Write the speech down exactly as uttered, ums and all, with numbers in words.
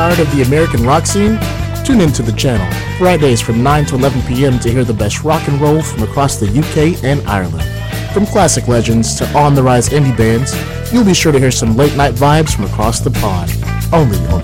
tired of the American rock scene? Tune into the channel, Fridays from nine to eleven p.m. to hear the best rock and roll from across the U K and Ireland. From classic legends to on-the-rise indie bands, you'll be sure to hear some late-night vibes from across the pond, only on